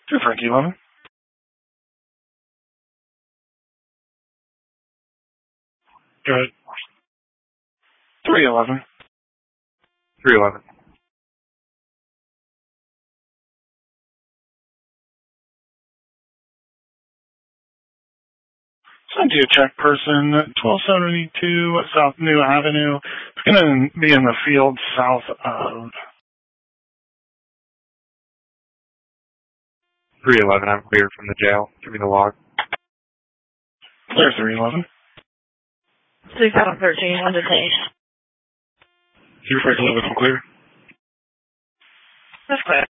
2 Frankie 11. Good. 311. 311. Send you a check person, 1272 South New Avenue. It's going to be in the field south of 311. I'm cleared from the jail. Give me the log. Clear 311. 613 on detained. 2 Frankie 11 clear. That's clear.